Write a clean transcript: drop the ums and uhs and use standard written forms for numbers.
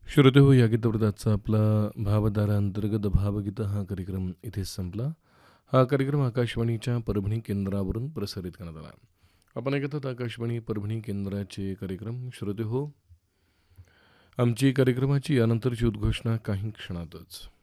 श्रोते हो, या गीतवृत्ताचा आपला भावधारांतर्गत भावगीतं हा कार्यक्रम इथेच संपला. हा कार्यक्रम आकाशवाणीच्या परभणी केंद्रावरून प्रसारित करण्यात आला. आपण ऐकत आहात आकाशवाणी परभणी केंद्राचे कार्यक्रम. श्रोते हो, आमची कार्यक्रमाची यानंतरची उद्घोषणा काही क्षणातच.